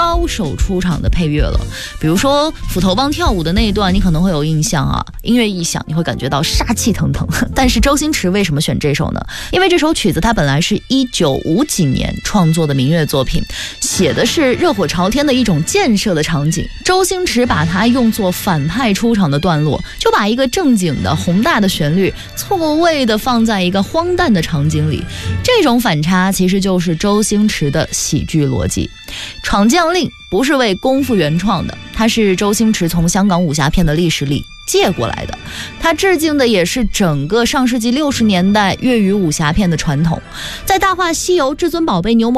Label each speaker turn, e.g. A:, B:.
A: 高手出场的配乐了。比如说斧头帮跳舞的那一段，你可能会有印象啊，音乐一响你会感觉到杀气腾腾。但是周星驰为什么选这首呢？因为这首曲子它本来是1950几年创作的民乐作品，写的是热火朝天的一种建设的场景。周星驰把它用作反派出场的段落，就把一个正经的宏大的旋律错位的放在一个荒诞的场景里。这种反差其实就是周星驰的喜剧逻辑。闯将令不是为功夫原创的，它是周星驰从香港武侠片的历史里借过来的，它致敬的也是整个上世纪60年代粤语武侠片的传统。在《大话西游》至尊宝贝牛魔